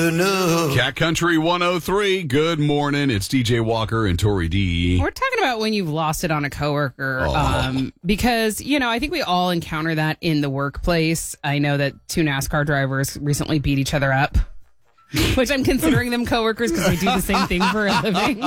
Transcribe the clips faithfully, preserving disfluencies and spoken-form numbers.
never know. Cat Country one oh three. Good morning. It's D J Walker and Tori D. We're talking about when you've lost it on a coworker, Oh. um, because, you know, I think we all encounter that in the workplace. I know that two NASCAR drivers recently beat each other up, which I'm considering them coworkers because they do the same thing for a living.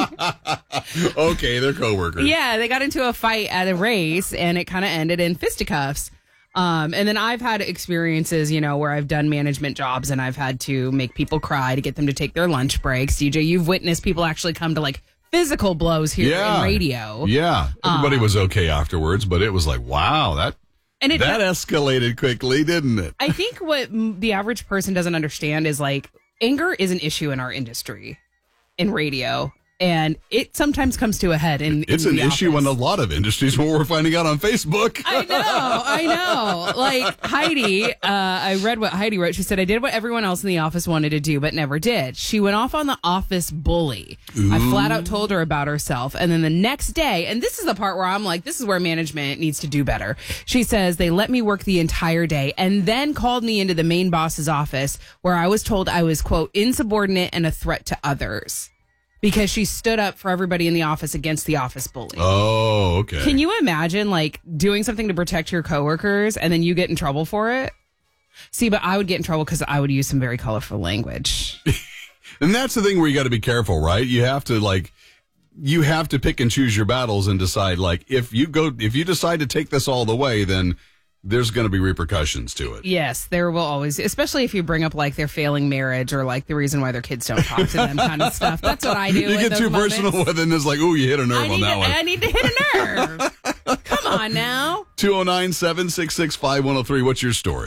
Okay, they're coworkers. Yeah, they got into a fight at a race, and it kind of ended in fisticuffs. Um, and then I've had experiences, you know, where I've done management jobs and I've had to make people cry to get them to take their lunch breaks. D J, you've witnessed people actually come to like physical blows here Yeah. in radio. Yeah. Everybody Um, was okay afterwards, but it was like, wow, that And it, that escalated quickly, didn't it? I think what m- the average person doesn't understand is like anger is an issue in our industry in radio. And it sometimes comes to a head in, It's in an the issue in office. a lot of industries, what we're finding out on Facebook. I know, I know. Like Heidi, uh, I read what Heidi wrote. She said, I did what everyone else in the office wanted to do, but never did. She went off on the office bully. Ooh. I flat out told her about herself. And then the next day, and this is the part where I'm like, this is where management needs to do better. She says, they let me work the entire day and then called me into the main boss's office where I was told I was, quote, insubordinate and a threat to others. Because she stood up for everybody in the office against the office bully. Oh, okay. Can you imagine, like, doing something to protect your coworkers and then you get in trouble for it? See, but I would get in trouble because I would use some very colorful language. And that's the thing where you got to be careful, right? You have to, like, you have to pick and choose your battles and decide, like, if you go, if you decide to take this all the way, then there's going to be repercussions to it. Yes, there will always, especially if you bring up, like, their failing marriage or, like, the reason why their kids don't talk to them kind of stuff. That's what I do. You in get those too moments. personal with it, and it's like, ooh, you hit a nerve I on need, that to, one. I need to hit a nerve. Come on now. two oh nine, seven six six, five one oh three. What's your story?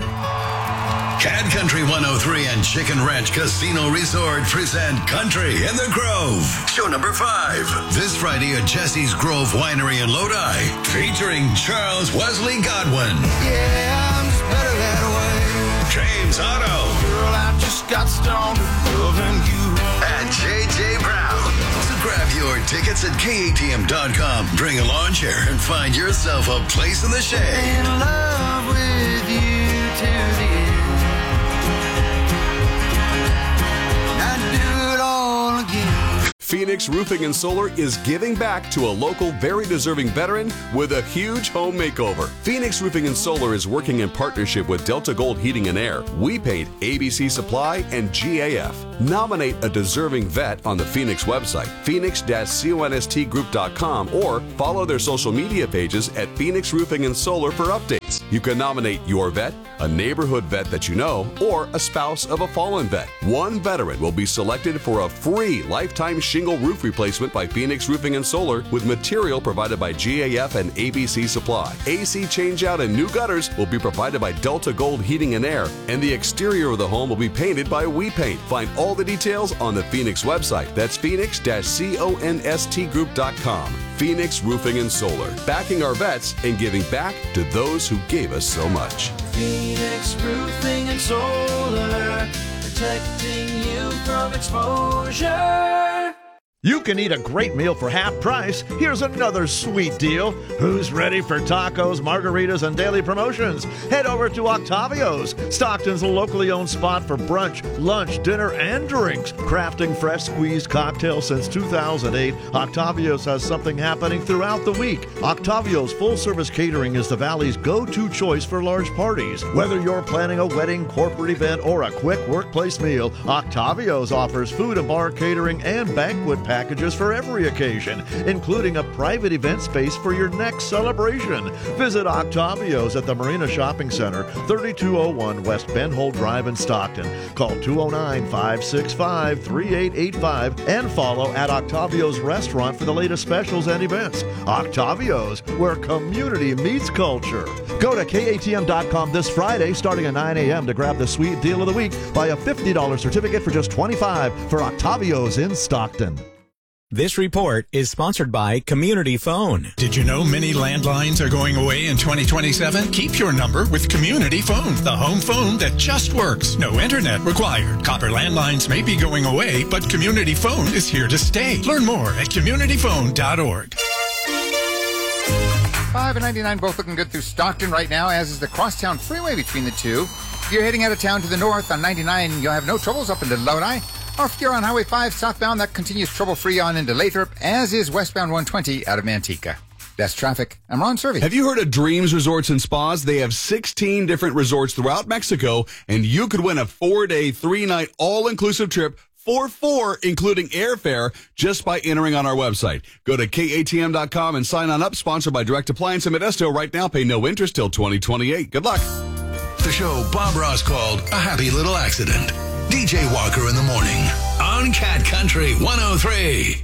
Cat Country one oh three and Chicken Ranch Casino Resort present Country in the Grove. Show number five. This Friday at Jesse's Grove Winery in Lodi, featuring Charles Wesley Godwin. Yeah, I'm just better that way. James Otto. Girl, I just got stoned loving you. And J J Brown. So grab your tickets at K A T M dot com. Bring a lawn chair and find yourself a place in the shade. In love with you to the end. I'd do it all again. Phoenix Roofing and Solar is giving back to a local, very deserving veteran with a huge home makeover. Phoenix Roofing and Solar is working in partnership with Delta Gold Heating and Air, We Paint, A B C Supply, and G A F. Nominate a deserving vet on the Phoenix website, phoenix dash const group dot com, or follow their social media pages at Phoenix Roofing and Solar for updates. You can nominate your vet, a neighborhood vet that you know, or a spouse of a fallen vet. One veteran will be selected for a free lifetime shingle roof replacement by Phoenix Roofing and Solar with material provided by G A F and A B C Supply. A C changeout and new gutters will be provided by Delta Gold Heating and Air, and the exterior of the home will be painted by We Paint. Find all the details on the Phoenix website. That's phoenix dash const group dot com. Phoenix Roofing and Solar, backing our vets and giving back to those who gave us so much. Phoenix Roofing and Solar, protecting you from exposure. You can eat a great meal for half price. Here's another sweet deal. Who's ready for tacos, margaritas, and daily promotions? Head over to Octavio's, Stockton's locally owned spot for brunch, lunch, dinner, and drinks. Crafting fresh squeezed cocktails since two thousand eight, Octavio's has something happening throughout the week. Octavio's full-service catering is the Valley's go-to choice for large parties. Whether you're planning a wedding, corporate event, or a quick workplace meal, Octavio's offers food and bar catering and banquet packages. Packages for every occasion, including a private event space for your next celebration. Visit Octavio's at the Marina Shopping Center, thirty-two oh one West Ben Hole Drive in Stockton. Call two oh nine, five six five, three eight eight five and follow at Octavio's Restaurant for the latest specials and events. Octavio's, where community meets culture. Go to K A T M dot com this Friday starting at nine a.m. to grab the sweet deal of the week. Buy a fifty dollars certificate for just twenty-five dollars for Octavio's in Stockton. This report is sponsored by Community Phone. Did you know many landlines are going away in twenty twenty-seven? Keep your number with Community Phone, the home phone that just works. No internet required. Copper landlines may be going away, but Community Phone is here to stay. Learn more at community phone dot org. five and ninety-nine both looking good through Stockton right now, as is the Crosstown Freeway between the two. If you're heading out of town to the north on ninety-nine, you'll have no troubles up into Lodi. Or if you're on Highway five southbound, that continues trouble-free on into Lathrop, as is westbound one twenty out of Manteca. That's traffic. I'm Ron Servey. Have you heard of Dreams Resorts and Spas? They have sixteen different resorts throughout Mexico, and you could win a four-day, three-night, all-inclusive trip for four, including airfare, just by entering on our website. Go to K A T M dot com and sign on up. Sponsored by Direct Appliance and Modesto. Right now, pay no interest till twenty twenty-eight. Good luck. The show Bob Ross called a happy little accident. D J Walker in the morning on Cat Country one oh three.